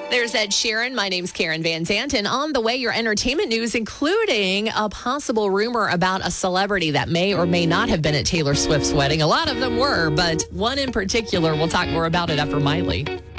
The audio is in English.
There's Ed Sheeran. My name's Karen Van Zanten. On the way, your entertainment news, including a possible rumor about a celebrity that may or may not have been at Taylor Swift's wedding. A lot of them were, but one in particular. We'll talk more about it after Miley.